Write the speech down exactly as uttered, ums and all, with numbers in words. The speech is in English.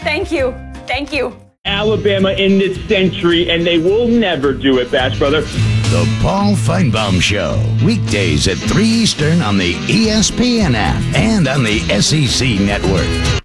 Thank you. Thank you. Alabama in this century, and they will never do it, Bass Brother. The Paul Feinbaum Show, weekdays at three Eastern on the E S P N app and on the S E C Network.